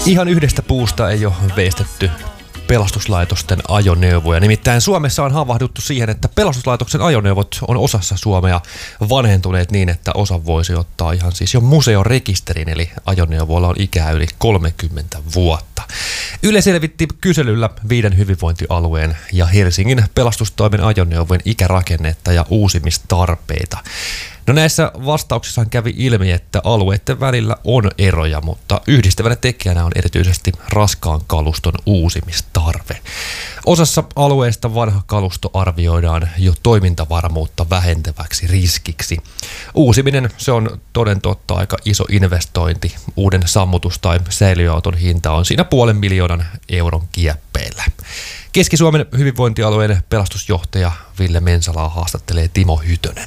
Ihan yhdestä puusta ei ole veistetty pelastuslaitosten ajoneuvoja. Nimittäin Suomessa on havahduttu siihen, että pelastuslaitoksen ajoneuvot on osassa Suomea vanhentuneet niin, että osa voisi ottaa ihan siis jo museorekisterin, eli ajoneuvoilla on ikää yli 30 vuotta. Yle selvitti kyselyllä 5 hyvinvointialueen ja Helsingin pelastustoimen ajoneuvojen ikärakennetta ja uusimistarpeita. No näissä vastauksissa kävi ilmi, että alueiden välillä on eroja, mutta yhdistävänä tekijänä on erityisesti raskaan kaluston uusimistarve. Osassa alueista vanha kalusto arvioidaan jo toimintavarmuutta vähentäväksi riskiksi. Uusiminen, se on toden totta aika iso investointi. Uuden sammutus- tai säiliöauton hinta on siinä 500 000 € kieppeillä. Keski-Suomen hyvinvointialueen pelastusjohtaja Ville Mensalaa haastattelee Timo Hytönen.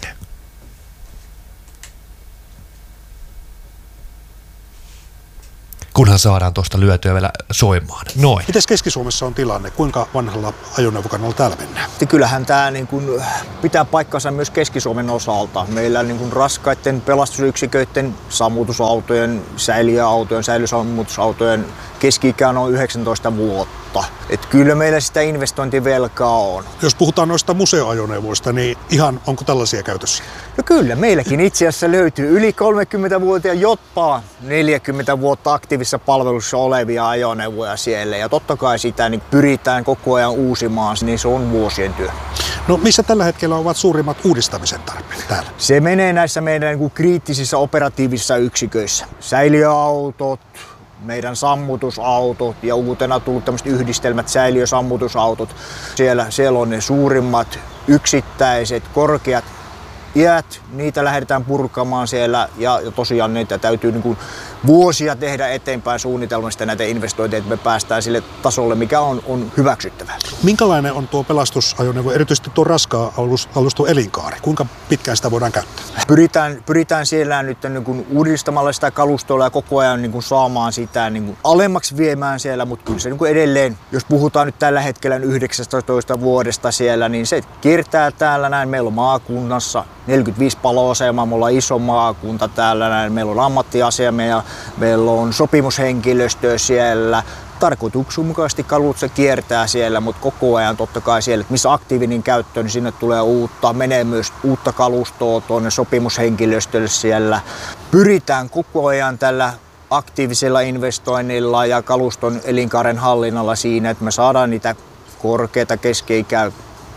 Kunhan saadaan tuosta lyötyä vielä soimaan. Noin. Mites Keski-Suomessa on tilanne? Kuinka vanhalla ajoneuvokannalla täällä mennään? Kyllähän tämä pitää paikkansa myös Keski-Suomen osalta. Meillä raskaiden pelastusyksiköiden, sammutusautojen, säiliöautojen, säilösammutusautojen keski-ikä on 19 vuotta. Et kyllä meillä sitä investointivelkaa on. Jos puhutaan noista museoajoneuvoista, niin onko tällaisia käytössä? No kyllä, meilläkin itse asiassa löytyy yli 30-vuotia, jopa 40 vuotta aktiivisessa palvelussa olevia ajoneuvoja siellä. Ja totta kai sitä pyritään koko ajan uusimaan, niin se on vuosien työ. No missä tällä hetkellä ovat suurimmat uudistamisen tarpeet täällä? Se menee näissä meidän kriittisissä operatiivisissa yksiköissä. Säiliöautot, meidän sammutusautot ja uutena tullut tämmöiset yhdistelmät, säiliösammutusautot. Siellä on ne suurimmat yksittäiset korkeat iät, niitä lähdetään purkamaan siellä ja tosiaan niitä täytyy vuosia tehdä eteenpäin suunnitelmasta näitä investointeja, että me päästään sille tasolle, mikä on hyväksyttävää. Minkälainen on tuo pelastusajoneuvo, erityisesti tuo raskaan aluston elinkaari? Kuinka pitkään sitä voidaan käyttää? Pyritään siellä nyt uudistamalla sitä kalustoa ja koko ajan saamaan sitä alemmaksi viemään siellä, mutta kyllä se edelleen, jos puhutaan nyt tällä hetkellä 19 vuodesta siellä, niin se kiertää täällä näin. Meillä on maakunnassa 45 paloasemaa, me ollaan iso maakunta täällä näin. Meillä on ammattiasema ja meillä on sopimushenkilöstöä siellä. Tarkoituksenmukaisesti kalusto kiertää siellä, mutta koko ajan totta kai siellä, että missä aktiivinen käyttö, niin sinne tulee menee myös uutta kalustoa tuonne sopimushenkilöstölle siellä. Pyritään koko ajan tällä aktiivisella investoinnilla ja kaluston elinkaaren hallinnalla siinä, että me saadaan niitä korkeita keski-ikää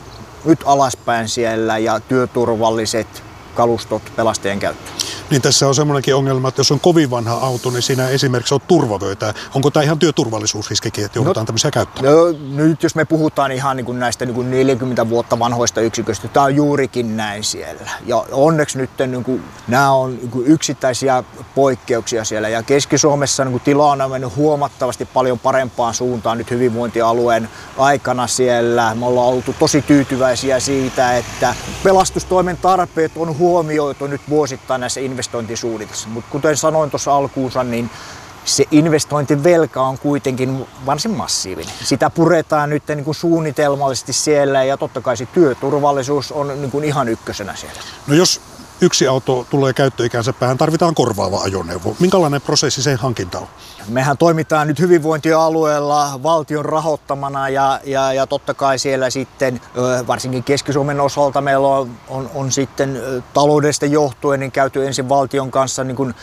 nyt alaspäin siellä ja työturvalliset kalustot pelastajien käyttöön. Niin tässä on semmoinenkin ongelma, että jos on kovin vanha auto, niin siinä esimerkiksi on turvavöitä. Onko tämä ihan työturvallisuusriskikin, että joudutaan tämmöisiä käyttämään? No, nyt jos me puhutaan ihan näistä 40 vuotta vanhoista yksiköistä, tämä on juurikin näin siellä. Ja onneksi nyt nämä on yksittäisiä poikkeuksia siellä. Ja Keski-Suomessa tila on mennyt huomattavasti paljon parempaan suuntaan nyt hyvinvointialueen aikana siellä. Me ollaan oltu tosi tyytyväisiä siitä, että pelastustoimen tarpeet on huomioitu nyt vuosittain näissä investointisuunnitelmissa. Mutta kuten sanoin tuossa alkuunsa, niin se investointivelka on kuitenkin varsin massiivinen. Sitä puretaan nyt suunnitelmallisesti siellä ja totta kai se työturvallisuus on ihan ykkösenä siellä. No jos yksi auto tulee käyttöikänsä päähän, tarvitaan korvaava ajoneuvo. Minkälainen prosessi sen hankinta on? Mehän toimitaan nyt hyvinvointialueella valtion rahoittamana ja totta kai siellä sitten varsinkin Keski-Suomen osalta meillä on sitten taloudesta johtuen niin käyty ensin valtion kanssa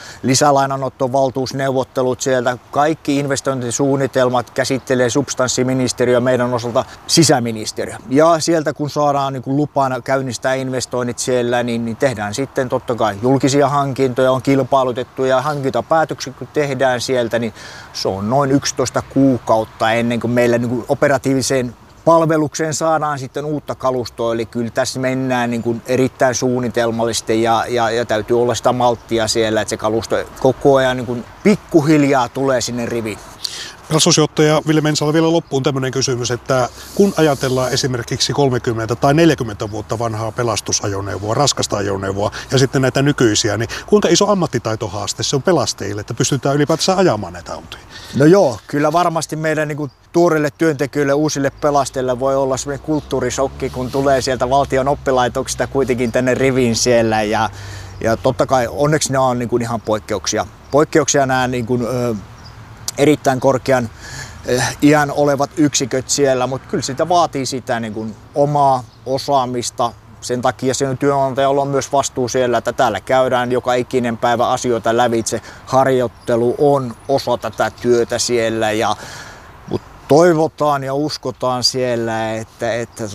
lisälainanottovaltuusneuvottelut sieltä. Kaikki investointisuunnitelmat käsittelee substanssiministeriö, meidän osalta sisäministeriö. Ja sieltä kun saadaan lupana käynnistää investoinnit siellä, niin tehdään sitten totta kai julkisia hankintoja, on kilpailutettu ja hankintapäätökset kun tehdään sieltä, niin se on noin 11 kuukautta ennen kuin meillä operatiiviseen palvelukseen saadaan sitten uutta kalustoa. Eli kyllä tässä mennään erittäin suunnitelmallisesti ja täytyy olla sitä malttia siellä, että se kalusto koko ajan pikkuhiljaa tulee sinne riviin. Pelastusjohtaja Ville Mensala, vielä loppuun tämmöinen kysymys, että kun ajatellaan esimerkiksi 30 tai 40 vuotta vanhaa pelastusajoneuvoa, raskasta ajoneuvoa ja sitten näitä nykyisiä, niin kuinka iso ammattitaitohaaste se on pelastajille, että pystytään ylipäätään ajamaan näitä autoja? No joo, kyllä varmasti meidän tuorille työntekijöille, uusille pelastajille voi olla semmoinen kulttuurisokki, kun tulee sieltä valtion oppilaitoksista kuitenkin tänne riviin siellä ja totta kai onneksi ne on ihan poikkeuksia. Poikkeuksia nämä erittäin korkean iän olevat yksiköt siellä, mutta kyllä sitä vaatii sitä niin kuin omaa osaamista. Sen takia sen työnantajalla on myös vastuu siellä, että täällä käydään joka ikinen päivä asioita lävitse. Harjoittelu on osa tätä työtä siellä, mutta toivotaan ja uskotaan siellä, että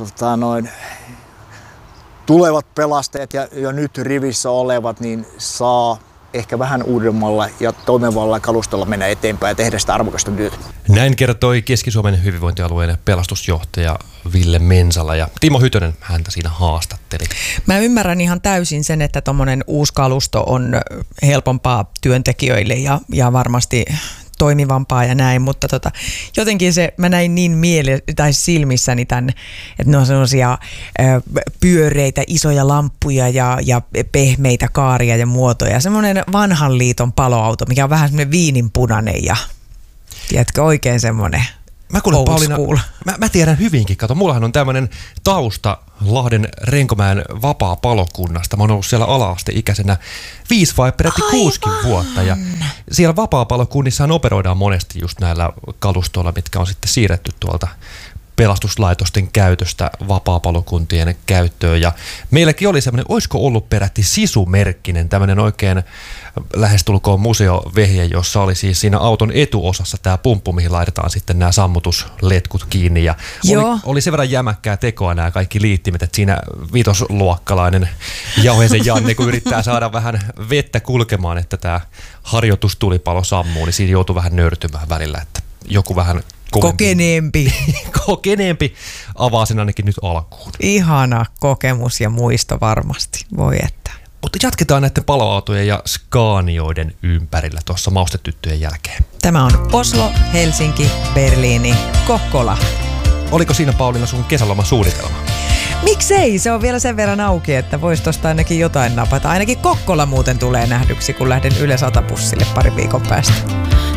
tulevat pelastajat ja jo nyt rivissä olevat niin saa ehkä vähän uudemmalla ja toimivalla kalustolla mennä eteenpäin ja tehdä sitä arvokasta työtä. Näin kertoi Keski-Suomen hyvinvointialueen pelastusjohtaja Ville Mensala ja Timo Hytönen häntä siinä haastatteli. Mä ymmärrän ihan täysin sen, että tommonen uusi kalusto on helpompaa työntekijöille ja varmasti toimivampaa ja näin, mutta jotenkin mä näin niin silmissäni tämän, että ne on sellaisia pyöreitä, isoja lamppuja ja pehmeitä kaaria ja muotoja. Semmoinen vanhan liiton paloauto, mikä on vähän semmoinen viininpunainen ja tiedätkö, oikein semmoinen old school. Mä tiedän hyvinkin, kato, mullahan on tämmöinen tausta Lahden Renkomäen vapaa-palokunnasta. Mä oon ollut siellä ala-asteikäisenä 5 vai peräti 6 vuotta. Ja siellä vapaa-palokunnissahan operoidaan monesti just näillä kalustoilla, mitkä on sitten siirretty tuolta pelastuslaitosten käytöstä vapaa-palokuntien käyttöön. Ja meilläkin oli semmoinen, olisiko ollut peräti Sisu-merkkinen, tämmöinen oikein lähestulkoon museovehje, jossa oli siis siinä auton etuosassa tämä pumppu, mihin laitetaan sitten nämä sammutusletkut kiinni. Ja oli sen verran jämäkkää tekoa nämä kaikki liittimet, että siinä vitosluokkalainen Jauheisen Janne, kun yrittää saada vähän vettä kulkemaan, että tämä harjoitustulipalo sammuu, niin siinä joutuu vähän nöyrtymään välillä, että joku vähän kokeneempi avaa sen ainakin nyt alkuun. Ihana kokemus ja muisto varmasti, voi että. Mutta jatketaan näiden paloautojen ja Scanioiden ympärillä tuossa maustetyttöjen jälkeen. Tämä on Oslo, Helsinki, Berliini, Kokkola. Oliko siinä, Pauliina, sun kesälomasuunnitelma? Miksei? Se on vielä sen verran auki, että voisi tosta ainakin jotain napata. Ainakin Kokkola muuten tulee nähdyksi, kun lähden Yle 100 bussille pari viikon päästä.